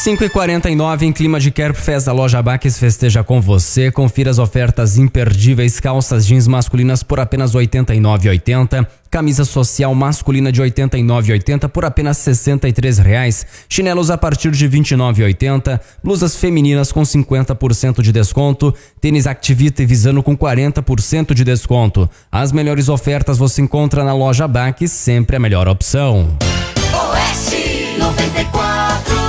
5h49 em clima de Kerb Fest, a loja Baques festeja com você. Confira as ofertas imperdíveis: calças jeans masculinas por apenas R$ 89,80, camisa social masculina de R$ 89,80 por apenas R$ 63,00, chinelos a partir de R$ 29,80, blusas femininas com 50% de desconto, tênis Activita e Visano com 40% de desconto. As melhores ofertas você encontra na loja Baques, sempre a melhor opção. Oeste 94.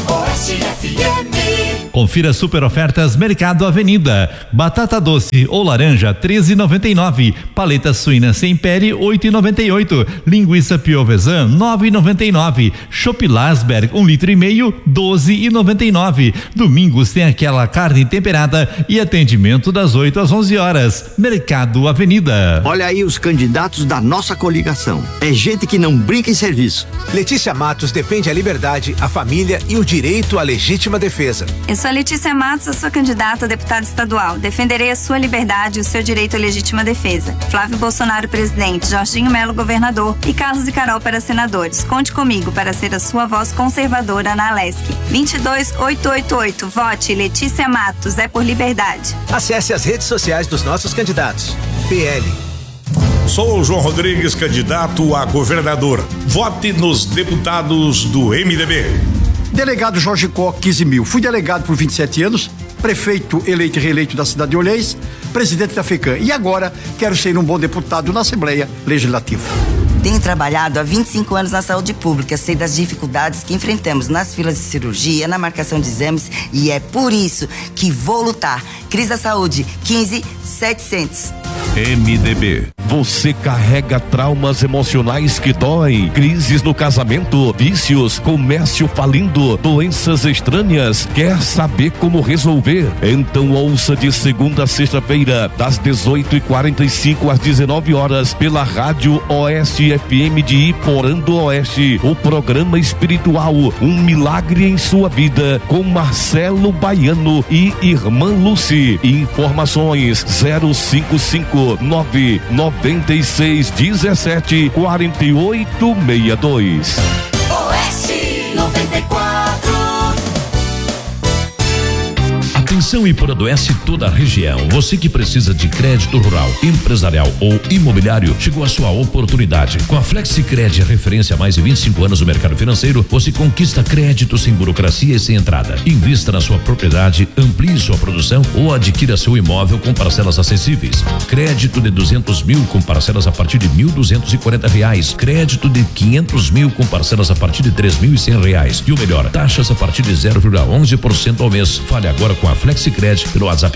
Confira super ofertas Mercado Avenida. Batata doce ou laranja 13,99. Paleta suína sem pele 8,98. Linguiça piovesan 9,99. Chopp Lasberg 1,5 litro 12,99. Domingos tem aquela carne temperada e atendimento das 8 às 11 horas. Mercado Avenida. Olha aí os candidatos da nossa coligação. É gente que não brinca em serviço. Letícia Matos defende a liberdade, a família e o direito à legítima defesa. Eu sou a Letícia Matos, eu sou candidata a deputada estadual. Defenderei a sua liberdade e o seu direito à legítima defesa. Flávio Bolsonaro, presidente, Jorginho Melo, governador e Carlos e Carol para senadores. Conte comigo para ser a sua voz conservadora na Alesc. 22888. Vote Letícia Matos, é por liberdade. Acesse as redes sociais dos nossos candidatos. PL. Sou o João Rodrigues, candidato a governador. Vote nos deputados do MDB. Delegado Jorge Koch, 15 mil. Fui delegado por 27 anos, prefeito eleito e reeleito da cidade de Olhês, presidente da FECAM. E agora quero ser um bom deputado na Assembleia Legislativa. Tenho trabalhado há 25 anos na saúde pública, sei das dificuldades que enfrentamos nas filas de cirurgia, na marcação de exames, e é por isso que vou lutar. Cris da Saúde, 15.700. MDB. Você carrega traumas emocionais que doem, crises no casamento, vícios, comércio falindo, doenças estranhas. Quer saber como resolver? Então ouça de segunda a sexta-feira, das 18h45 às 19 horas, pela Rádio Oeste FM de Iporã do Oeste, o programa espiritual Um Milagre em Sua Vida, com Marcelo Baiano e Irmã Lucy. Informações 055-99617-4862. Oeste 94. Atenção Iporã do Oeste e toda a região. Você que precisa de crédito rural, empresarial ou imobiliário, chegou a sua oportunidade. Com a FlexiCred, referência há mais de 25 anos no mercado financeiro, você conquista crédito sem burocracia e sem entrada. Invista na sua propriedade, amplie sua produção ou adquira seu imóvel com parcelas acessíveis. Crédito de 200 mil com parcelas a partir de R$1.240. Crédito de 500 mil com parcelas a partir de R$3.100. E o melhor, taxas a partir de 0,11% ao mês. Fale agora com a FlexiCred pelo WhatsApp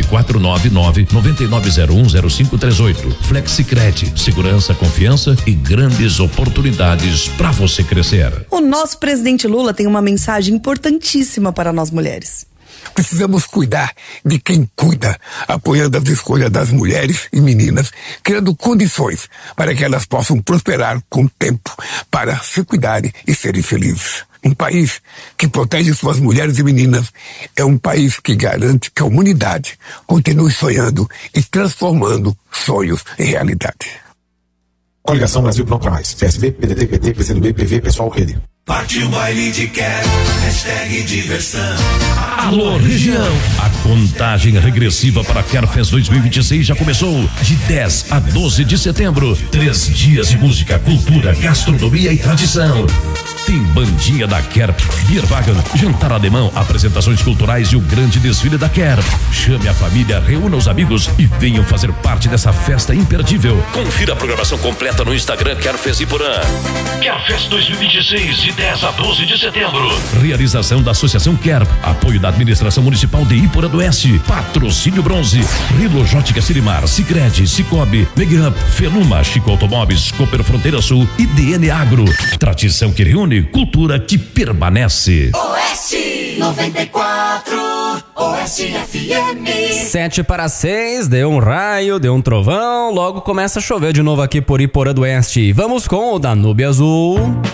499-9901-0538. FlexiCred, segurança, confiança e grandes oportunidades para você crescer. O nosso presidente Lula tem uma mensagem importantíssima para nós mulheres. Precisamos cuidar de quem cuida, apoiando as escolhas das mulheres e meninas, criando condições para que elas possam prosperar com o tempo, para se cuidarem e serem felizes. Um país que protege suas mulheres e meninas é um país que garante que a humanidade continue sonhando e transformando sonhos em realidade. Coligação Brasil Pronto pra Mais. PSB, PDT, PT, PCdoB, PV, Pessoal, Rede. Partiu baile de Kerb, hashtag diversão. Alô, região! A contagem regressiva para Kerfest 2026 já começou. De 10 a 12 de setembro. 3 dias de música, cultura, gastronomia e tradição. Tem bandinha da Kerb, Bierwagen, jantar alemão, apresentações culturais e o grande desfile da Kerb. Chame a família, reúna os amigos e venham fazer parte dessa festa imperdível. Confira a programação completa no Instagram Kerfest Iporã. Kerfest 2026, de 10 a 12 de setembro. Realização da Associação Kerb, apoio da Administração Municipal de Iporã do Oeste, patrocínio Bronze, Rilojótica Sirimar, Sicredi, Cicobi, Megup, Feluma, Chico Automóveis, Cooper Fronteira Sul e DN Agro. Tradição que reúne, cultura que permanece. Oeste 94, Oeste FM. 7:06, deu um raio, deu um trovão, logo começa a chover de novo aqui por Iporã do Oeste. Vamos com o Danúbio Azul.